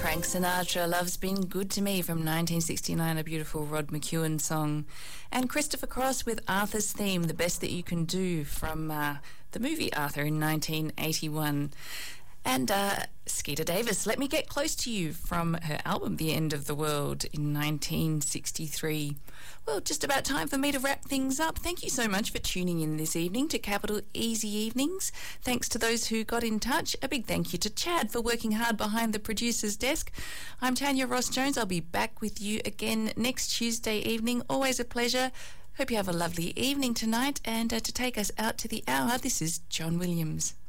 Frank Sinatra, Love's Been Good to Me from 1969, a beautiful Rod McEwen song. And Christopher Cross with Arthur's Theme, The Best That You Can Do from the movie Arthur in 1981. And Skeeter Davis, Let Me Get Close to You from her album The End of the World in 1963. Well, just about time for me to wrap things up. Thank you so much for tuning in this evening to Capital Easy Evenings. Thanks to those who got in touch. A big thank you to Chad for working hard behind the producer's desk. I'm Tanya Ross-Jones. I'll be back with you again next Tuesday evening. Always a pleasure. Hope you have a lovely evening tonight. And to take us out to the hour, this is John Williams.